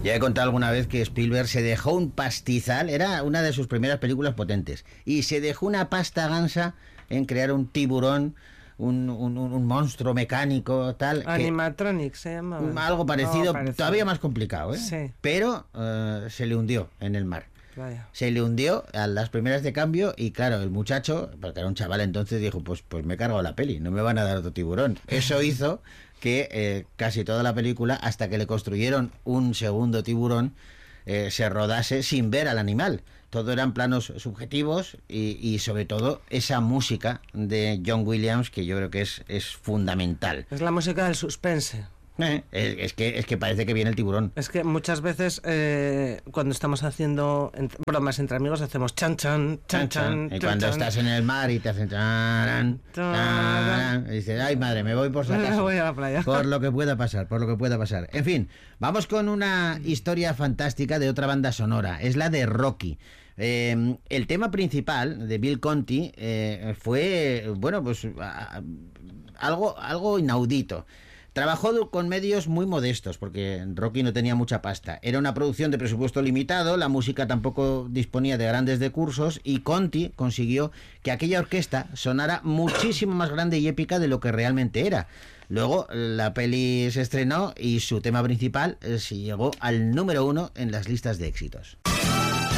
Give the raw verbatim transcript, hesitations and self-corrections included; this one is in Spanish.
Ya he contado alguna vez que Spielberg se dejó un pastizal, era una de sus primeras películas potentes, y se dejó una pasta gansa en crear un tiburón, un, un, un monstruo mecánico, tal. Animatronic que, se llamaba. Algo parecido, oh, parecido, todavía más complicado, ¿eh? Sí. Pero uh, se le hundió en el mar. Vaya. Se le hundió a las primeras de cambio y claro, el muchacho, porque era un chaval entonces, dijo, pues, pues me he cargado la peli, no me van a dar otro tiburón. Eso hizo que eh, casi toda la película, hasta que le construyeron un segundo tiburón, eh, se rodase sin ver al animal. Todo eran planos subjetivos y, y sobre todo esa música de John Williams, que yo creo que es, es fundamental. Es la música del suspense. Eh, es, es, que, es que parece que viene el tiburón. Es que muchas veces eh, cuando estamos haciendo ent- bromas entre amigos hacemos chan chan, chan chan. Y chan, cuando chan. estás en el mar y te hacen charan, charan, y dices, ay madre, me voy por si acaso. Me voy a la playa. Por lo que pueda pasar, por lo que pueda pasar. En fin, vamos con una historia fantástica de otra banda sonora. Es la de Rocky. Eh, el tema principal de Bill Conti eh, fue, bueno, pues a, a, algo, algo inaudito. Trabajó con medios muy modestos, porque Rocky no tenía mucha pasta. Era una producción de presupuesto limitado, la música tampoco disponía de grandes recursos, y Conti consiguió que aquella orquesta sonara muchísimo más grande y épica de lo que realmente era. Luego la peli se estrenó y su tema principal eh, llegó al número uno en las listas de éxitos.